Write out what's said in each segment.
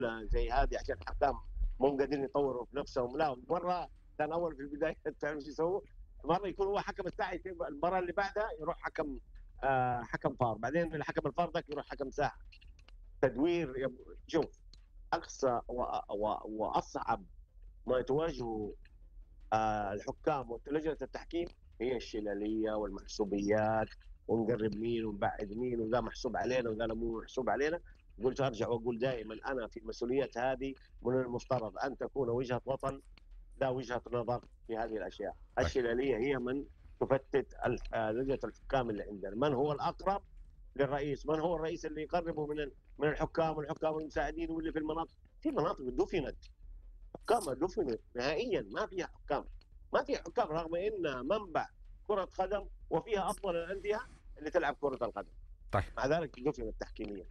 زي هذه عشان الحكام مو قادرين يطوروا في نفسهم. لا، مره كان اول في البدايه تعرف شو يسووا؟ مره يكون هو حكم الساحه، المره اللي بعدها يروح حكم فار، بعدين الحكم الفار ذاك يروح حكم ساحه. تدوير. شوف، اقصى واصعب ما تواجهه الحكام ولجنه التحكيم هي الشلاليه والمحسوبيات، ونقرب مين ونبعد مين، وذا محسوب علينا وذا مو محسوب علينا. قلت ارجع واقول دائما انا في المسؤوليات هذه من المفترض ان تكون وجهه وطن لا وجهه نظر في هذه الاشياء. الشلاليه هي من تفتت لجنه الحكام اللي عندنا. من هو الاقرب للرئيس؟ من هو الرئيس اللي يقربه من الحكام والحكام المساعدين واللي في المناطق؟ في مناطق دفنت، حكام دفنت نهائيا، ما فيها حكام، ما فيها حكام، رغم انها منبع كره قدم وفيها افضل الانديه اللي تلعب كره القدم. طيب، مع ذلك دفنت تحكيميا.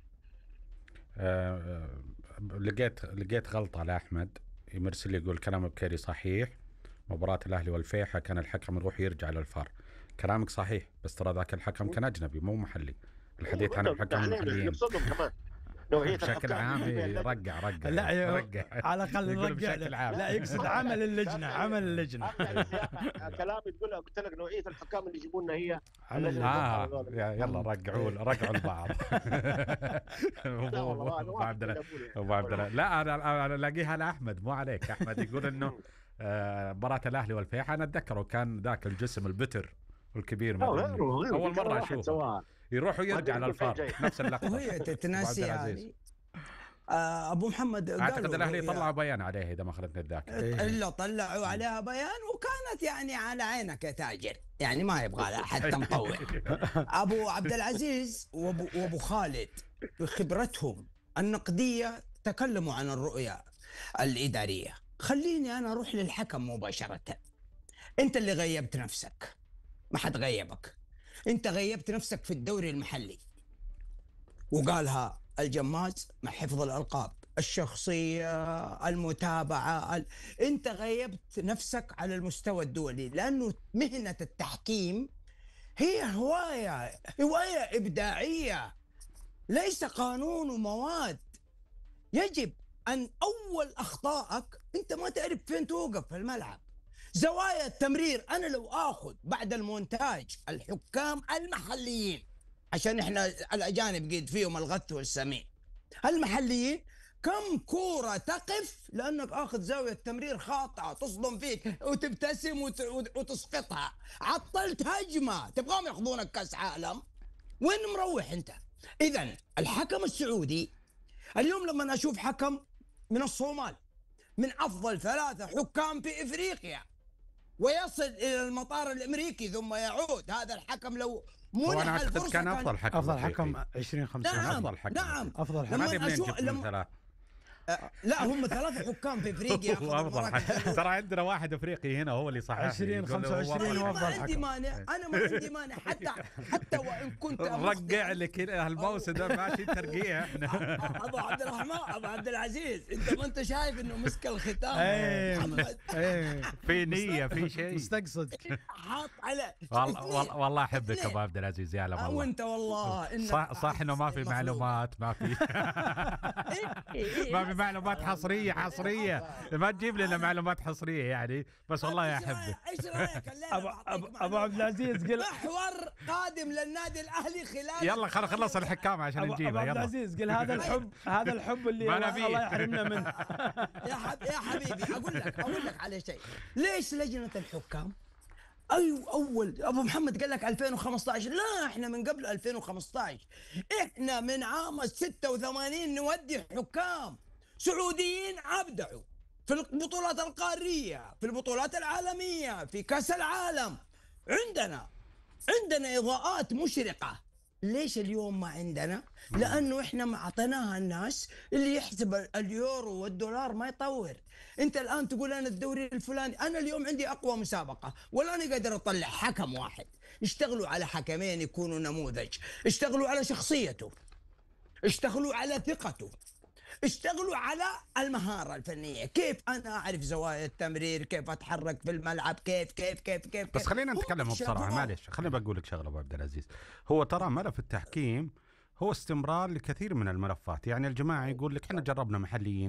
لقيت غلطه على احمد يمرسل يقول كلام بكيري صحيح، مباراة الأهلي والفيحة كان الحكم يروح يرجع للفار. كلامك صحيح، بس ترى ذاك الحكم كان أجنبي مو محلي. الحديث عن الحكم المحليين يقصدهم كمان نوعية بشكل عام. رجع لا رجع على الأقل رجع. لا يقصد عمل اللجنة. عمل اللجنة كلام تقول قلت لك نوعية الحكام اللي يجيبوا لنا هي يلا رجعوا البعض. ابو عبد الله لا انا الاقيها لاحمد مو عليك. احمد يقول انه مباراة الأهلي والفيحة أنا أتذكره كان ذاك الجسم البتر والكبير أول مرة أشوفه يروح ويرجع للفار نفس اللقطة. وهي تتناسي يعني أبو محمد أعتقد الأهلي طلعوا بيان عليه إذا ما خلتني الذاكرة. إلا طلعوا عليها بيان، وكانت يعني على عينك يا تاجر، يعني ما يبغى لها حتى مطول. أبو عبد العزيز وأبو خالد بخبرتهم النقدية تكلموا عن الرؤية الإدارية. خليني أنا أروح للحكم مباشرة. أنت اللي غيبت نفسك، ما حد غيبك. أنت غيبت نفسك في الدوري المحلي، وقالها الجماز مع حفظ الألقاب، الشخصية، المتابعة. أنت غيبت نفسك على المستوى الدولي، لأنه مهنة التحكيم هي هواية إبداعية، ليس قانون ومواد. يجب أن أول أخطائك أنت ما تعرف فين توقف في الملعب. زوايا التمرير، أنا لو أخذ بعد المونتاج الحكام المحليين، عشان إحنا الأجانب قيد فيهم الغث والسمين، المحليين كم كورة تقف لأنك أخذ زاوية تمرير خاطئة تصدم فيك وتبتسم وتسقطها. عطلت هجمة، تبغاهم ياخذونك كأس عالم، وين مروح أنت؟ إذن الحكم السعودي اليوم لما أشوف حكم من الصومال، من أفضل 3 حكام في إفريقيا، ويصل إلى المطار الأمريكي ثم يعود، هذا الحكم لو منح الفرصة كان أفضل حكم 2025. نعم أفضل حكم. لا هم 3 حكام في افريقيا ترى عندنا واحد افريقي هنا هو اللي صحيح 2025 هو افضل حكم. انا ما عندي مانع حتى وان كنت رجع لك الموسم ده ماشي ترقيع. احنا ابو عبد الرحمن، ابو عبد العزيز، انت ما انت شايف انه مسك الختام؟ في نية، في شيء مستقصد حاط على. والله احبك ابو عبد العزيز، يا الله. وانت والله صح انه ما في معلومات، ما في معلومات حصرية ما تجيب لنا معلومات حصرية يعني، بس والله احبك. ايش رايك ابو عبد العزيز؟ قل محور قادم للنادي الاهلي خلال يلا خلص الحكام عشان نجيبه. ابو عبد العزيز قل هذا الحب اللي الله يحرمنا منه. يا حبيبي اقول لك على شيء. ليش لجنة الحكام أول أبو محمد قال لك 2015؟ لا، إحنا من قبل 2015. إحنا من عام 86 نودي حكام سعوديين أبدعوا في البطولات القارية، في البطولات العالمية، في كأس العالم. عندنا إضاءات مشرقة. ليش اليوم ما عندنا؟ لأنه إحنا ما أعطيناها الناس اللي يحسب اليورو والدولار ما يطور. أنت الآن تقول أنا الدوري الفلاني، أنا اليوم عندي أقوى مسابقة ولا أنا قادر أطلع حكم واحد. اشتغلوا على حكمين يكونوا نموذج، اشتغلوا على شخصيته، اشتغلوا على ثقته، اشتغلوا على المهارة الفنية. كيف أنا أعرف زوايا التمرير، كيف أتحرك في الملعب، كيف. بس خلينا نتكلم بصراحة، معلش خليني بقول لك شغلة أبو عبد العزيز. هو ترى ملف التحكيم هو استمرار لكثير من الملفات. يعني الجماعة يقول لك احنا جربنا محليين